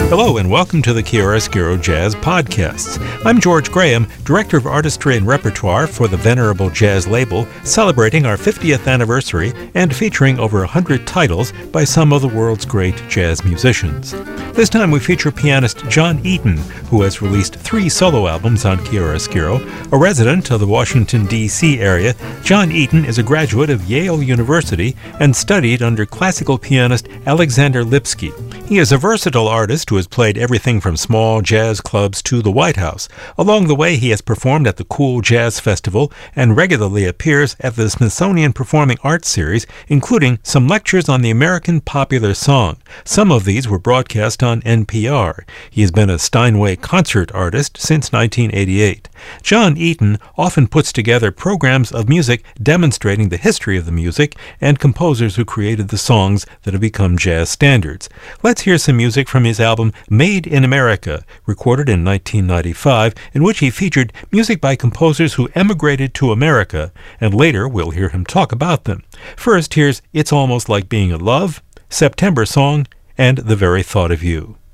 Hello and welcome to the Chiaroscuro Jazz Podcasts. I'm George Graham, Director of Artistry and Repertoire for the Venerable Jazz label, celebrating our 50th anniversary and featuring over 100 titles by some of the world's great jazz musicians. This time we feature pianist John Eaton, who has released 3 solo albums on Chiaroscuro. A resident of the Washington, D.C. area, John Eaton is a graduate of Yale University and studied under classical pianist Alexander Lipsky. He is a versatile artist who has played everything from small jazz clubs to the White House. Along the way, he has performed at the Cool Jazz Festival and regularly appears at the Smithsonian Performing Arts Series, including some lectures on the American popular song. Some of these were broadcast on NPR. He has been a Steinway concert artist since 1988. John Eaton often puts together programs of music demonstrating the history of the music and composers who created the songs that have become jazz standards. Let's hear some music from his album Made in America, recorded in 1995, in which he featured music by composers who emigrated to America, and later we'll hear him talk about them. First, here's It's Almost Like Being in Love, September Song, and The Very Thought of You.